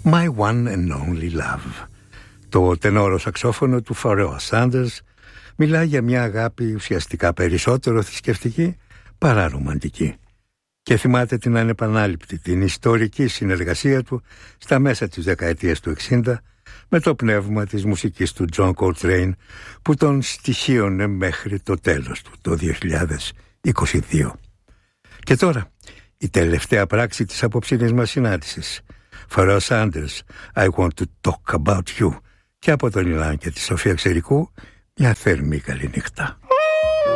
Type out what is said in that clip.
My One and Only Love. Το τενόρο σαξόφωνο του Pharoah Sanders μιλά για μια αγάπη ουσιαστικά περισσότερο θρησκευτική παρά ρομαντική. Και θυμάται την ανεπανάληπτη, την ιστορική συνεργασία του στα μέσα της δεκαετίας του 60 με το πνεύμα της μουσικής του John Coltrane που τον στοιχίωνε μέχρι το τέλος του, το 2022. Και τώρα, η τελευταία πράξη της απόψινής μας συνάντησης. Pharoah Sanders, I want to talk about you. Και από τον Ιλάν και τη Σοφία Ξερικού, μια θερμή καλή νύχτα.